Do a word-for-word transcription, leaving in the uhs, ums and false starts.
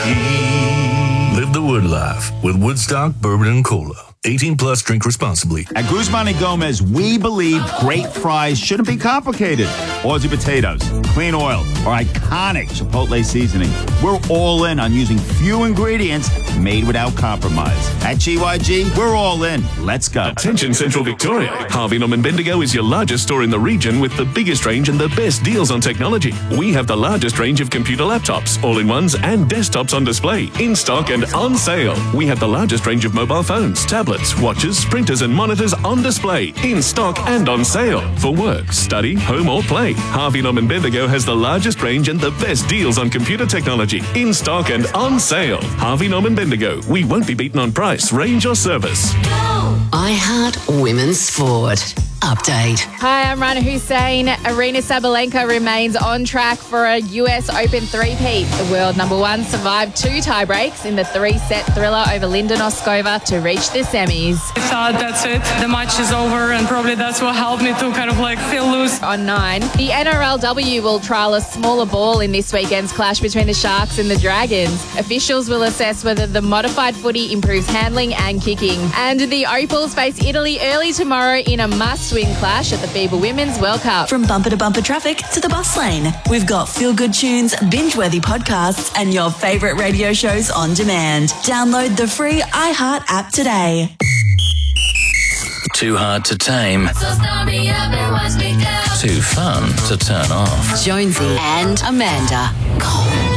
Live the Wood life with Woodstock Bourbon and Cola. eighteen plus, drink responsibly. At Guzman and Gomez, we believe great fries shouldn't be complicated. Aussie potatoes, clean oil, or iconic Chipotle seasoning. We're all in on using few ingredients made without compromise. At G Y G, we're all in. Let's go. Attention Central Victoria. Harvey Norman Bendigo is your largest store in the region with the biggest range and the best deals on technology. We have the largest range of computer laptops, all-in-ones and desktops on display, in stock and on sale. We have the largest range of mobile phones, tablets, watches, printers and monitors on display, in stock and on sale. For work, study, home or play, Harvey Norman Bendigo has the largest range and the best deals on computer technology, in stock and on sale. Harvey Norman Bendigo. We won't be beaten on price, range or service. iHeart Women's Sport. Update. Hi, I'm Rana Hussein. Arena Sabalenka remains on track for a U S Open three-peat. The world number one survived two tie-breaks in the three-set thriller over Linda Noskova to reach the semis. I thought that's it. The match is over, and probably that's what helped me to kind of like feel loose. On nine, the N R L W will trial a smaller ball in this weekend's clash between the Sharks and the Dragons. Officials will assess whether the modified footy improves handling and kicking. And the Opals face Italy early tomorrow in a must-win clash at the FIBA Women's World Cup. From bumper to bumper traffic to the bus lane, we've got feel-good tunes, binge-worthy podcasts, and your favourite radio shows on demand. Download the free iHeart app today. Too hard to tame. Too fun to turn off. Jonesy and Amanda. Cole.